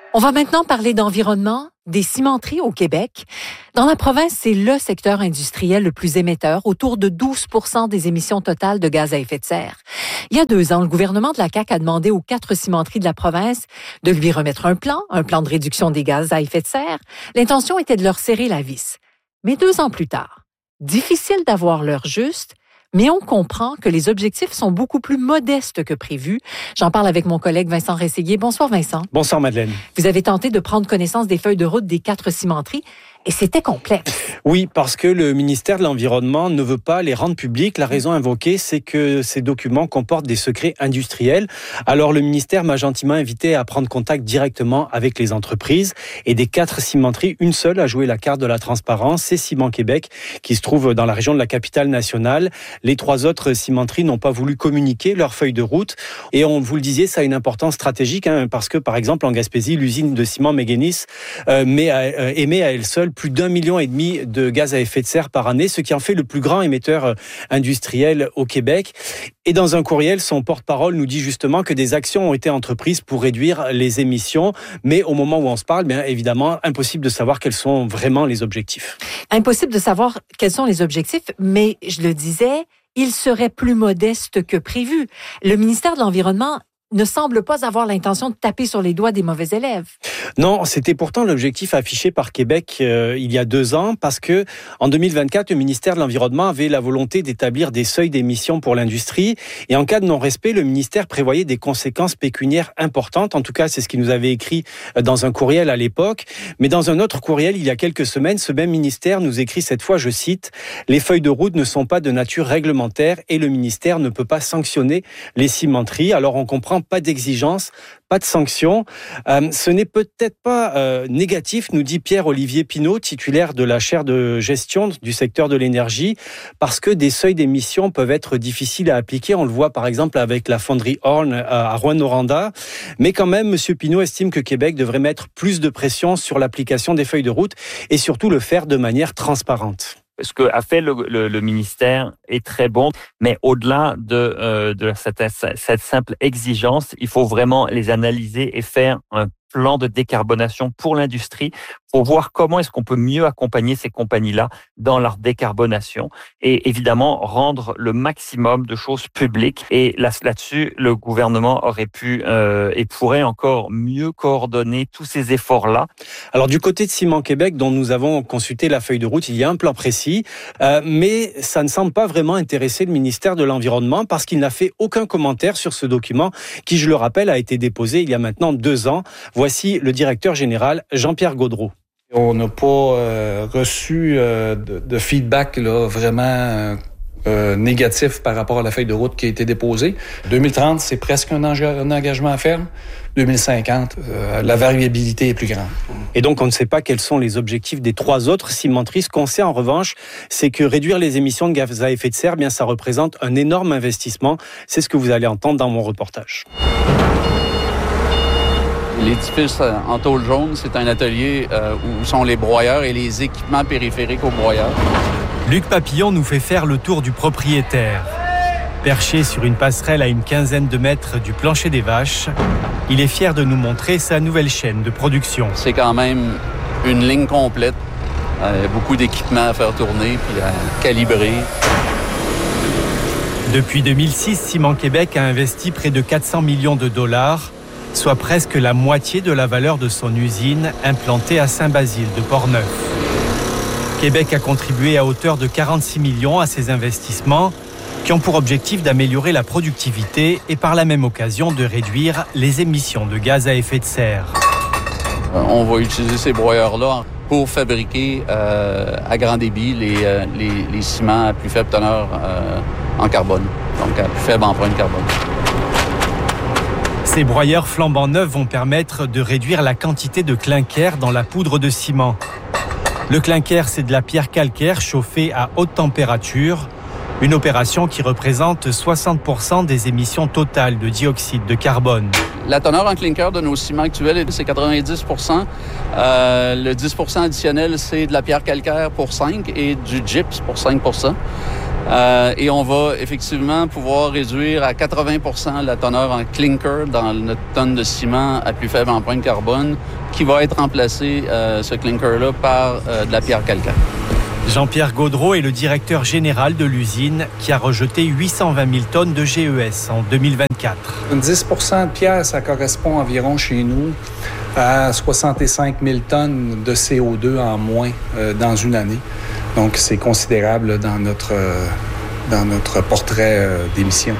On va maintenant parler d'environnement, des cimenteries au Québec. Dans la province, c'est le secteur industriel le plus émetteur, autour de 12% des émissions totales de gaz à effet de serre. Il y a 2 ans, le gouvernement de la CAQ a demandé aux 4 cimenteries de la province de lui remettre un plan de réduction des gaz à effet de serre. L'intention était de leur serrer la vis. Mais 2 ans plus tard, difficile d'avoir l'heure juste, mais on comprend que les objectifs sont beaucoup plus modestes que prévu. J'en parle avec mon collègue Vincent Rességuier. Bonsoir Vincent. Bonsoir Madeleine. Vous avez tenté de prendre connaissance des feuilles de route des 4 cimenteries et c'était complexe. Oui, parce que le ministère de l'Environnement ne veut pas les rendre publics. La raison invoquée, c'est que ces documents comportent des secrets industriels. Alors le ministère m'a gentiment invité à prendre contact directement avec les entreprises. Et des 4 cimenteries, une seule a joué la carte de la transparence, c'est Ciment Québec, qui se trouve dans la région de la capitale nationale. Les 3 autres cimenteries n'ont pas voulu communiquer leurs feuilles de route. Et on vous le disait, ça a une importance stratégique, parce que par exemple en Gaspésie, l'usine de ciment Méganis émet à elle seule plus d'1,5 million de gaz à effet de serre par année, ce qui en fait le plus grand émetteur industriel au Québec. Et dans un courriel, son porte-parole nous dit justement que des actions ont été entreprises pour réduire les émissions. Mais au moment où on se parle, bien évidemment, impossible de savoir quels sont vraiment les objectifs. Impossible de savoir quels sont les objectifs, mais je le disais, il serait plus modeste que prévu. Le ministère de l'Environnement ne semble pas avoir l'intention de taper sur les doigts des mauvais élèves. Non, c'était pourtant l'objectif affiché par Québec il y a 2 ans, parce que en 2024, le ministère de l'Environnement avait la volonté d'établir des seuils d'émissions pour l'industrie. Et en cas de non-respect, le ministère prévoyait des conséquences pécuniaires importantes. En tout cas, c'est ce qu'il nous avait écrit dans un courriel à l'époque. Mais dans un autre courriel, il y a quelques semaines, ce même ministère nous écrit cette fois, je cite, « Les feuilles de route ne sont pas de nature réglementaire et le ministère ne peut pas sanctionner les cimenteries. » Alors on comprend, pas d'exigence, pas de sanctions. Ce n'est peut-être pas négatif, nous dit Pierre-Olivier Pinault, titulaire de la chaire de gestion du secteur de l'énergie, parce que des seuils d'émissions peuvent être difficiles à appliquer. On le voit par exemple avec la fonderie Horn à Rouyn-Noranda. Mais quand même, M. Pinault estime que Québec devrait mettre plus de pression sur l'application des feuilles de route et surtout le faire de manière transparente. Ce qu'a fait le ministère est très bon, mais au-delà de cette simple exigence, il faut vraiment les analyser et faire un plan de décarbonation pour l'industrie pour voir comment est-ce qu'on peut mieux accompagner ces compagnies-là dans leur décarbonation et évidemment rendre le maximum de choses publiques. Et là-dessus, le gouvernement aurait pu et pourrait encore mieux coordonner tous ces efforts-là. Alors du côté de Ciment Québec, dont nous avons consulté la feuille de route, il y a un plan précis, mais ça ne semble pas vraiment intéresser le ministère de l'Environnement parce qu'il n'a fait aucun commentaire sur ce document qui, je le rappelle, a été déposé il y a maintenant 2 ans. Voici le directeur général Jean-Pierre Gaudreault. On n'a pas reçu de feedback là, vraiment négatif par rapport à la feuille de route qui a été déposée. 2030, c'est presque un engagement à faire. 2050, la variabilité est plus grande. Et donc, on ne sait pas quels sont les objectifs des 3 autres cimenteries. Ce qu'on sait en revanche, c'est que réduire les émissions de gaz à effet de serre, bien, ça représente un énorme investissement. C'est ce que vous allez entendre dans mon reportage. L'édifice en tôle jaune, c'est un atelier où sont les broyeurs et les équipements périphériques aux broyeurs. Luc Papillon nous fait faire le tour du propriétaire. Perché sur une passerelle à une quinzaine de mètres du plancher des vaches, il est fier de nous montrer sa nouvelle chaîne de production. C'est quand même une ligne complète, beaucoup d'équipements à faire tourner puis à calibrer. Depuis 2006, Ciment Québec a investi près de 400 millions de dollars, soit presque la moitié de la valeur de son usine implantée à Saint-Basile de Portneuf. Québec a contribué à hauteur de 46 millions à ces investissements qui ont pour objectif d'améliorer la productivité et par la même occasion de réduire les émissions de gaz à effet de serre. On va utiliser ces broyeurs-là pour fabriquer à grand débit les ciments à plus faible teneur en carbone, donc à plus faible empreinte carbone. Ces broyeurs flambant neufs vont permettre de réduire la quantité de clinker dans la poudre de ciment. Le clinker, c'est de la pierre calcaire chauffée à haute température, une opération qui représente 60% des émissions totales de dioxyde de carbone. La teneur en clinker de nos ciments actuels, c'est 90%. Le 10% additionnel, c'est de la pierre calcaire pour 5% et du gyps pour 5%. Et on va effectivement pouvoir réduire à 80% la teneur en clinker dans notre tonne de ciment à plus faible empreinte carbone, qui va être remplacé, ce clinker-là, par de la pierre calcaire. Jean-Pierre Gaudreau est le directeur général de l'usine qui a rejeté 820 000 tonnes de GES en 2024. 10% de pierre, ça correspond environ chez nous à 65 000 tonnes de CO2 en moins dans une année. Donc, c'est considérable dans notre portrait d'émissions.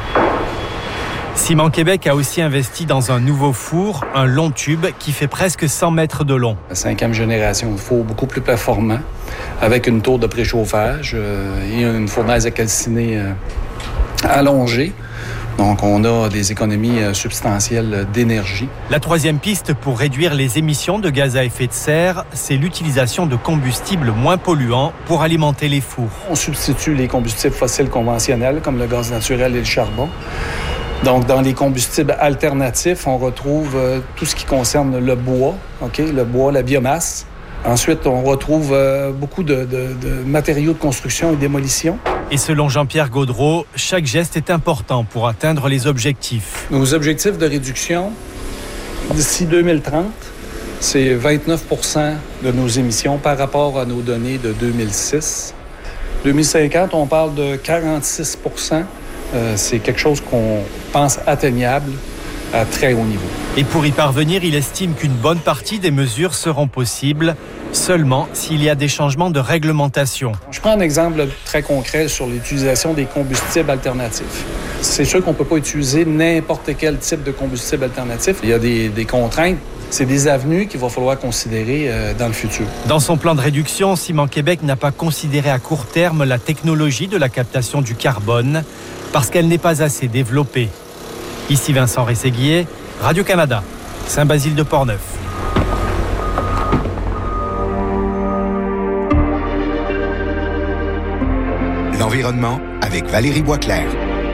Ciment Québec a aussi investi dans un nouveau four, un long tube qui fait presque 100 mètres de long. La 5e génération de four beaucoup plus performant, avec une tour de préchauffage et une fournaise à calciner allongée. Donc, on a des économies substantielles d'énergie. La troisième piste pour réduire les émissions de gaz à effet de serre, c'est l'utilisation de combustibles moins polluants pour alimenter les fours. On substitue les combustibles fossiles conventionnels, comme le gaz naturel et le charbon. Donc, dans les combustibles alternatifs, on retrouve tout ce qui concerne le bois, le bois, la biomasse. Ensuite, on retrouve beaucoup de matériaux de construction et démolition. Et selon Jean-Pierre Gaudreau, chaque geste est important pour atteindre les objectifs. Nos objectifs de réduction d'ici 2030, c'est 29% de nos émissions par rapport à nos données de 2006. 2050, on parle de 46%. C'est quelque chose qu'on pense atteignable à très haut niveau. Et pour y parvenir, il estime qu'une bonne partie des mesures seront possibles seulement s'il y a des changements de réglementation. Je prends un exemple très concret sur l'utilisation des combustibles alternatifs. C'est sûr qu'on ne peut pas utiliser n'importe quel type de combustible alternatif. Il y a des contraintes. C'est des avenues qu'il va falloir considérer dans le futur. Dans son plan de réduction, Ciment Québec n'a pas considéré à court terme la technologie de la captation du carbone parce qu'elle n'est pas assez développée. Ici Vincent Rességuier, Radio-Canada, Saint-Basile-de-Portneuf. L'environnement avec Valérie Boisclair.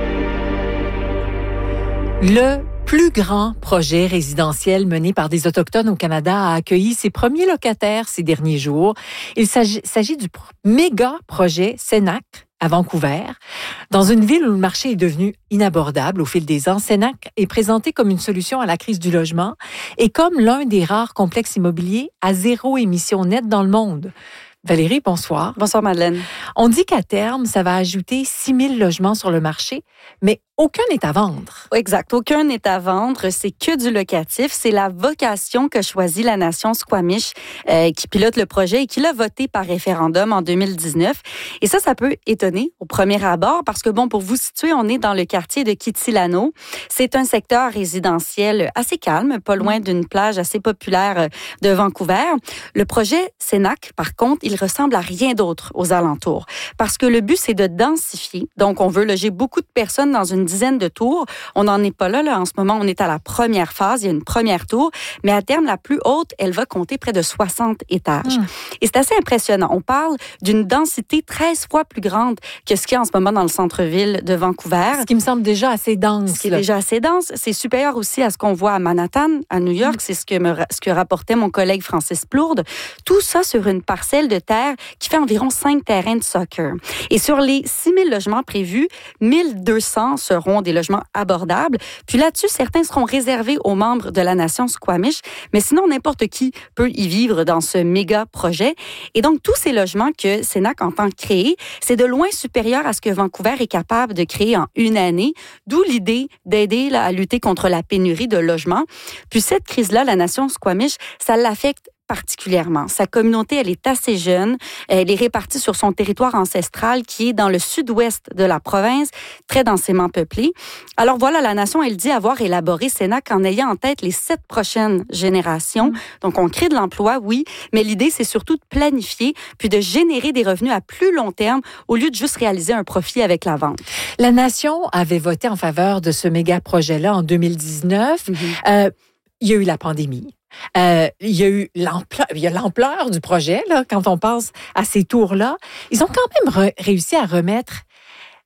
Le plus grand projet résidentiel mené par des Autochtones au Canada a accueilli ses premiers locataires ces derniers jours. Il s'agit du méga projet Cenac à Vancouver. Dans une ville où le marché est devenu inabordable au fil des ans, Cenac est présenté comme une solution à la crise du logement et comme l'un des rares complexes immobiliers à zéro émission nette dans le monde. Valérie, bonsoir. Bonsoir, Madeleine. On dit qu'à terme, ça va ajouter 6 000 logements sur le marché, mais aucun n'est à vendre. Exact. Aucun n'est à vendre. C'est que du locatif. C'est la vocation que choisit la nation Squamish qui pilote le projet et qui l'a voté par référendum en 2019. Et ça peut étonner au premier abord parce que, pour vous situer, on est dans le quartier de Kitilano. C'est un secteur résidentiel assez calme, pas loin d'une plage assez populaire de Vancouver. Le projet Cenac, par contre, il ressemble à rien d'autre aux alentours parce que le but, c'est de densifier. Donc, on veut loger beaucoup de personnes dans une dizaine de tours. On n'en est pas là. En ce moment, on est à la première phase. Il y a une première tour. Mais à terme, la plus haute, elle va compter près de 60 étages. Et c'est assez impressionnant. On parle d'une densité 13 fois plus grande que ce qu'il y a en ce moment dans le centre-ville de Vancouver. Ce qui me semble déjà assez dense. Ce qui est déjà assez dense. C'est supérieur aussi à ce qu'on voit à Manhattan, à New York. C'est ce que rapportait mon collègue Francis Plourde. Tout ça sur une parcelle de terre qui fait environ 5 terrains de soccer. Et sur les 6 000 logements prévus, 1 200 seront des logements abordables. Puis là-dessus, certains seront réservés aux membres de la nation Squamish, mais sinon, n'importe qui peut y vivre dans ce méga projet. Et donc, tous ces logements que Cenac entend créer, c'est de loin supérieur à ce que Vancouver est capable de créer en une année, d'où l'idée d'aider à lutter contre la pénurie de logements. Puis cette crise-là, la nation Squamish, ça l'affecte particulièrement. Sa communauté, elle est assez jeune. Elle est répartie sur son territoire ancestral qui est dans le sud-ouest de la province, très densément peuplé. Alors voilà, la nation, elle dit avoir élaboré Cenac en ayant en tête les 7 prochaines générations. Donc, on crée de l'emploi, oui, mais l'idée, c'est surtout de planifier puis de générer des revenus à plus long terme au lieu de juste réaliser un profit avec la vente. La nation avait voté en faveur de ce méga projet-là en 2019. Il y a eu la pandémie. Il y a eu l'ampleur du projet, là, quand on pense à ces tours-là. Ils ont quand même réussi à remettre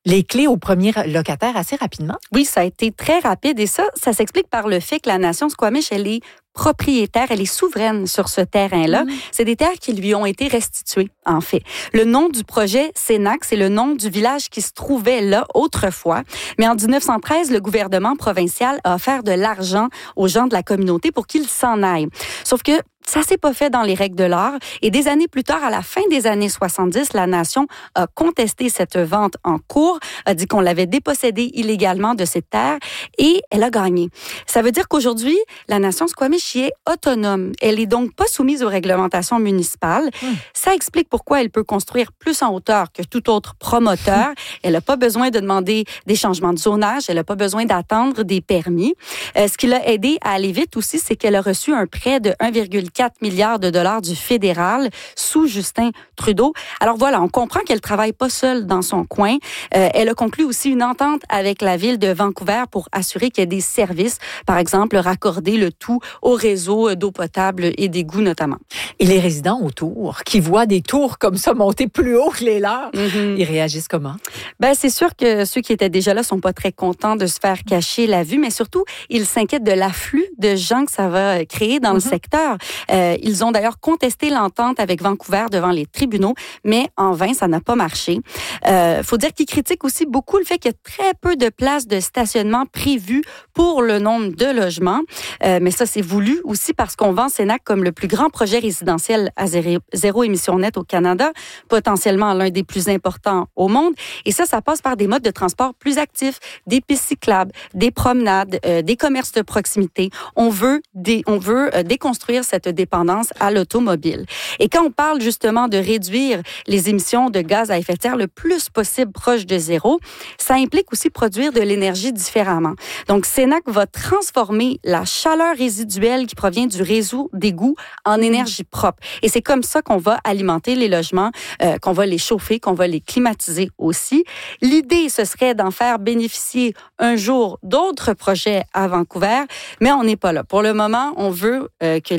les clés aux premiers locataires assez rapidement. Oui, ça a été très rapide et ça s'explique par le fait que la nation Squamish, elle est propriétaire, elle est souveraine sur ce terrain-là. C'est des terres qui lui ont été restituées, en fait. Le nom du projet Sénac, c'est le nom du village qui se trouvait là autrefois. Mais en 1913, le gouvernement provincial a offert de l'argent aux gens de la communauté pour qu'ils s'en aillent. Sauf que ça s'est pas fait dans les règles de l'art. Et des années plus tard, à la fin des années 70, la nation a contesté cette vente en cours, a dit qu'on l'avait dépossédée illégalement de cette terre et elle a gagné. Ça veut dire qu'aujourd'hui, la nation Squamish est autonome. Elle est donc pas soumise aux réglementations municipales. Ça explique pourquoi elle peut construire plus en hauteur que tout autre promoteur. Elle n'a pas besoin de demander des changements de zonage. Elle n'a pas besoin d'attendre des permis. Ce qui l'a aidé à aller vite aussi, c'est qu'elle a reçu un prêt de 1,4 milliards de dollars du fédéral sous Justin Trudeau. Alors voilà, on comprend qu'elle travaille pas seule dans son coin. Elle a conclu aussi une entente avec la ville de Vancouver pour assurer qu'il y ait des services, par exemple raccorder le tout au réseau d'eau potable et d'égouts notamment. Et les résidents autour, qui voient des tours comme ça monter plus haut que les leurs, ils réagissent comment? Ben, c'est sûr que ceux qui étaient déjà là sont pas très contents de se faire cacher la vue, mais surtout, ils s'inquiètent de l'afflux de gens que ça va créer dans le secteur. Ils ont d'ailleurs contesté l'entente avec Vancouver devant les tribunaux, mais en vain, ça n'a pas marché. Faut dire qu'ils critiquent aussi beaucoup le fait qu'il y a très peu de places de stationnement prévues pour le nombre de logements. Mais ça, c'est voulu aussi parce qu'on vend Sénac comme le plus grand projet résidentiel à zéro émission nette au Canada, potentiellement l'un des plus importants au monde. Et ça passe par des modes de transport plus actifs, des pistes cyclables, des promenades, des commerces de proximité. On veut déconstruire cette dépendance à l'automobile. Et quand on parle justement de réduire les émissions de gaz à effet de serre le plus possible proche de zéro, ça implique aussi produire de l'énergie différemment. Donc, Sénac va transformer la chaleur résiduelle qui provient du réseau d'égouts en énergie propre. Et c'est comme ça qu'on va alimenter les logements, qu'on va les chauffer, qu'on va les climatiser aussi. L'idée, ce serait d'en faire bénéficier un jour d'autres projets à Vancouver, mais on n'est pas là. Pour le moment, on veut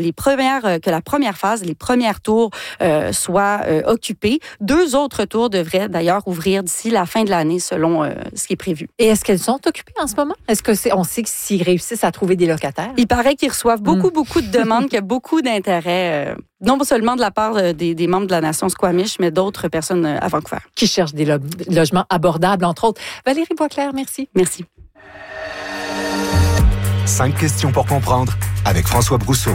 que la première phase, les premières tours soient occupées. 2 autres tours devraient d'ailleurs ouvrir d'ici la fin de l'année, selon ce qui est prévu. Et est-ce qu'elles sont occupées en ce moment? Est-ce que on sait que s'ils réussissent à trouver des locataires? Il paraît qu'ils reçoivent beaucoup de demandes, qu'il y a beaucoup d'intérêt, non seulement de la part des membres de la nation Squamish, mais d'autres personnes à Vancouver. Qui cherchent des logements abordables, entre autres. Valérie Boisclair, merci. Merci. 5 questions pour comprendre avec François Brousseau.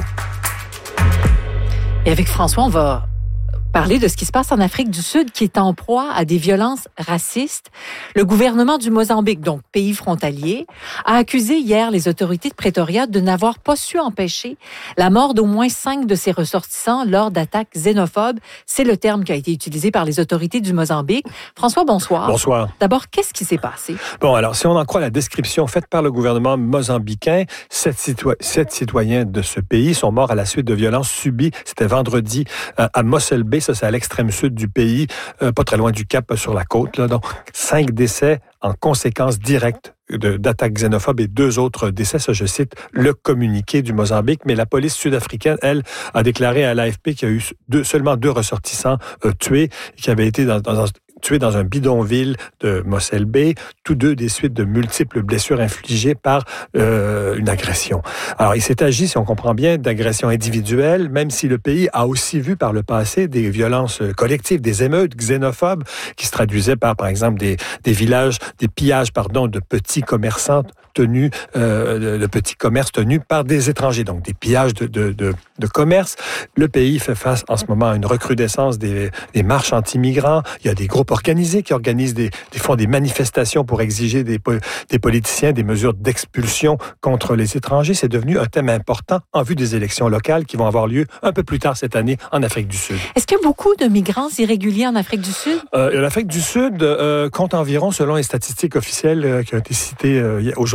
Et avec François, on va parler de ce qui se passe en Afrique du Sud, qui est en proie à des violences racistes. Le gouvernement du Mozambique, donc pays frontalier, a accusé hier les autorités de Pretoria de n'avoir pas su empêcher la mort d'au moins 5 de ses ressortissants lors d'attaques xénophobes. C'est le terme qui a été utilisé par les autorités du Mozambique. François, bonsoir. Bonsoir. D'abord, qu'est-ce qui s'est passé? Bon, alors, si on en croit la description faite par le gouvernement mozambicain, 7 citoyens de ce pays sont morts à la suite de violences subies. C'était vendredi à Mossel Bay. Ça, c'est à l'extrême sud du pays, pas très loin du Cap, sur la côte. Là. Donc, 5 décès en conséquence directe d'attaques xénophobes et 2 autres décès. Ça, je cite le communiqué du Mozambique. Mais la police sud-africaine, elle, a déclaré à l'AFP qu'il y a eu seulement 2 ressortissants tués qui avaient été tués dans un bidonville de Mossel Bay, tous 2 des suites de multiples blessures infligées par une agression. Alors, il s'est agi, si on comprend bien, d'agressions individuelles, même si le pays a aussi vu par le passé des violences collectives, des émeutes xénophobes qui se traduisaient par exemple, des pillages de petits commerçants tenus, de petits commerces tenus par des étrangers, donc des pillages de commerce. Le pays fait face en ce moment à une recrudescence des marches anti-migrants. Il y a des groupes organisés qui organisent font des manifestations pour exiger des politiciens des mesures d'expulsion contre les étrangers. C'est devenu un thème important en vue des élections locales qui vont avoir lieu un peu plus tard cette année en Afrique du Sud. Est-ce qu'il y a beaucoup de migrants irréguliers en Afrique du Sud? L'Afrique du Sud compte environ, selon les statistiques officielles qui ont été citées aujourd'hui,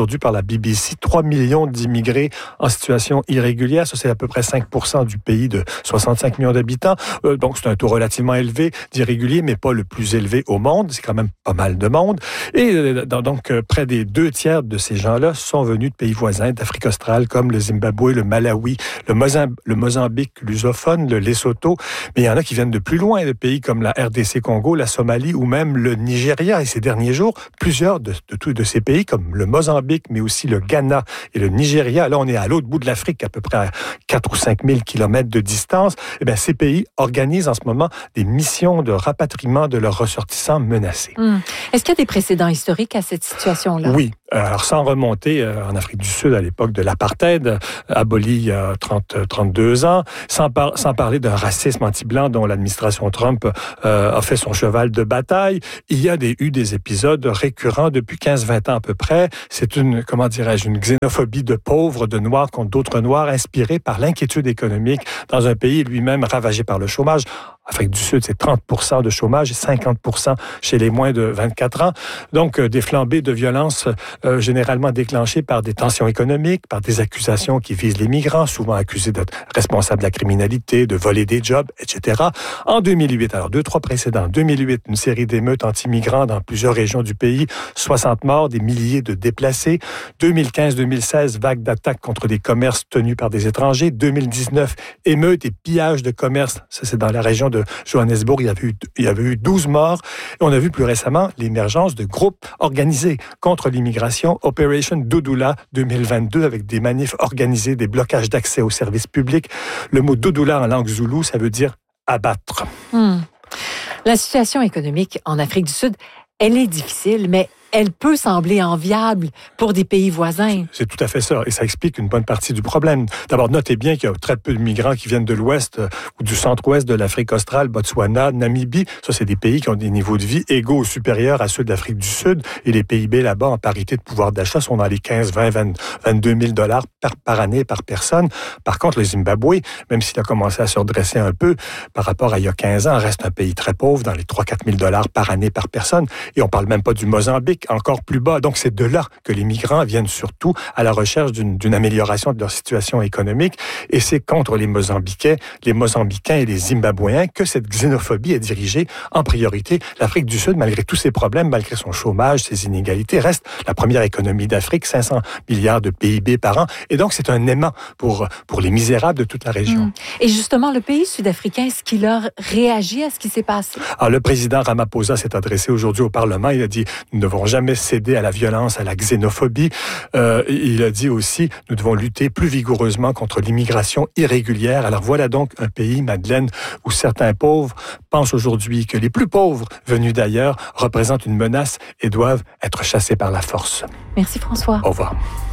aujourd'hui par la BBC, 3 millions d'immigrés en situation irrégulière. Ça, c'est à peu près 5% du pays de 65 millions d'habitants. Donc, c'est un taux relativement élevé d'irréguliers, mais pas le plus élevé au monde. C'est quand même pas mal de monde. Et donc, près des 2/3 de ces gens-là sont venus de pays voisins, d'Afrique australe, comme le Zimbabwe, le Malawi, le Mozambique lusophone, le Lesotho. Mais il y en a qui viennent de plus loin, de pays comme la RDC Congo, la Somalie ou même le Nigeria. Et ces derniers jours, plusieurs de ces pays, comme le Mozambique, mais aussi le Ghana et le Nigeria, là, on est à l'autre bout de l'Afrique, à peu près à 4 ou 5 000 kilomètres de distance. Eh bien, ces pays organisent en ce moment des missions de rapatriement de leurs ressortissants menacés. Est-ce qu'il y a des précédents historiques à cette situation-là? Oui. Alors, sans remonter en Afrique du Sud à l'époque de l'apartheid, aboli il y a 32 ans, sans parler d'un racisme anti-blanc dont l'administration Trump a fait son cheval de bataille, il y a eu des épisodes récurrents depuis 15-20 ans à peu près. C'est une xénophobie de pauvres, de noirs contre d'autres noirs, inspirée par l'inquiétude économique dans un pays lui-même ravagé par le chômage. Afrique du Sud, c'est 30% de chômage et 50% chez les moins de 24 ans. Donc, des flambées de violence généralement déclenchées par des tensions économiques, par des accusations qui visent les migrants, souvent accusés d'être responsables de la criminalité, de voler des jobs, etc. En 2008, alors 2-3 précédents, 2008, une série d'émeutes anti-migrants dans plusieurs régions du pays, 60 morts, des milliers de déplacés. 2015-2016, vague d'attaques contre des commerces tenus par des étrangers. 2019, émeutes et pillages de commerces. Ça, c'est dans la région de Johannesburg, il y avait eu 12 morts. Et on a vu plus récemment l'émergence de groupes organisés contre l'immigration, Operation Doudoula 2022, avec des manifs organisés, des blocages d'accès aux services publics. Le mot Doudoula en langue zoulou, ça veut dire abattre. La situation économique en Afrique du Sud, elle est difficile, mais elle peut sembler enviable pour des pays voisins. C'est tout à fait ça. Et ça explique une bonne partie du problème. D'abord, notez bien qu'il y a très peu de migrants qui viennent de l'ouest ou du centre-ouest de l'Afrique australe, Botswana, Namibie. Ça, c'est des pays qui ont des niveaux de vie égaux ou supérieurs à ceux de l'Afrique du Sud. Et les PIB là-bas, en parité de pouvoir d'achat, sont dans les 15, 20, 22 000 dollars par année, par personne. Par contre, le Zimbabwe, même s'il a commencé à se redresser un peu par rapport à il y a 15 ans, reste un pays très pauvre, dans les 3-4 000 dollars par année, par personne. Et on parle même pas du Mozambique, encore plus bas. Donc, c'est de là que les migrants viennent surtout à la recherche d'une amélioration de leur situation économique. Et c'est contre les Mozambicains et les Zimbabwéens que cette xénophobie est dirigée en priorité. L'Afrique du Sud, malgré tous ses problèmes, malgré son chômage, ses inégalités, reste la première économie d'Afrique, 500 milliards de PIB par an. Et donc, c'est un aimant pour les misérables de toute la région. Et justement, le pays sud-africain, est-ce qu'il a réagi à ce qui s'est passé? Alors, le président Ramaphosa s'est adressé aujourd'hui au Parlement. Il a dit, nous ne devons jamais céder à la violence, à la xénophobie. Il a dit aussi, nous devons lutter plus vigoureusement contre l'immigration irrégulière. Alors voilà donc un pays, Madeleine, où certains pauvres pensent aujourd'hui que les plus pauvres venus d'ailleurs représentent une menace et doivent être chassés par la force. Merci François. Au revoir.